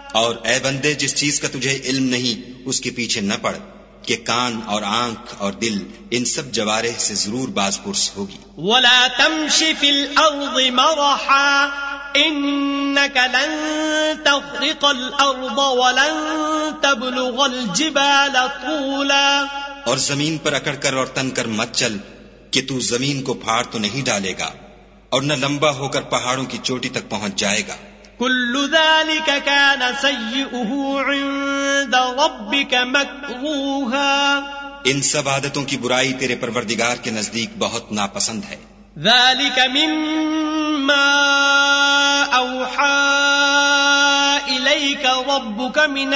और ए बंदे, जिस चीज का तुझे इल्म नहीं उसके पीछे न पड़ कि कान और आंख और दिल इन सब जवारे से जरूर बाज़पुर्स होगी। वला तमशी फिल अर्ज़ि मरहा इन्नका लन तग़रिक़ल अर्ज़ वलन तबलुग़ल जिबाल तूला। और जमीन पर अकड़ कर और तन कर मत चल कि तू जमीन को फाड़ तो नहीं डालेगा और न लंबा होकर पहाड़ों की चोटी तक पहुंच जाएगा। कुल्लु ज़ालिका कान सय्युहु इंद रब्बिका मकरूहा। इन सब आदतों की बुराई तेरे परवरदिगार के नजदीक बहुत नापसंद है। ज़ालिका मिम्मा औहा इलैका रब्बुका मिन